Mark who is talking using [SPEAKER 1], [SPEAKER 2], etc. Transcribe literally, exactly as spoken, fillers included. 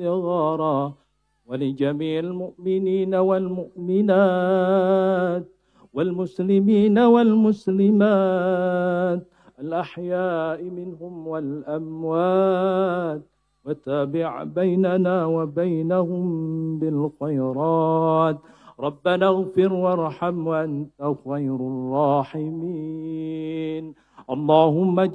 [SPEAKER 1] صغارا، ولجميع المؤمنين والمؤمنات والمسلمين والمسلمات الأحياء منهم والأموات، وتابع بيننا وبينهم بالخيرات. ربنا اغفر وارحم وأنت خير الراحمين. اللهم